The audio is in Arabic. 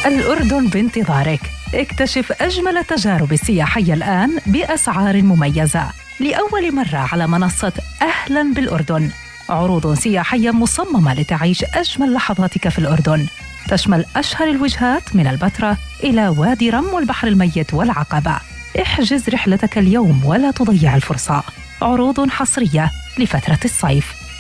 الأردن بانتظارك. اكتشف أجمل التجارب السياحية الآن بأسعار مميزة لأول مرة على منصة أهلاً بالأردن. عروض سياحية مصممة لتعيش أجمل لحظاتك في الأردن، تشمل أشهر الوجهات من البتراء إلى وادي رم والبحر الميت والعقبة. احجز رحلتك اليوم ولا تضيع الفرصة. عروض حصرية لفترة الصيف.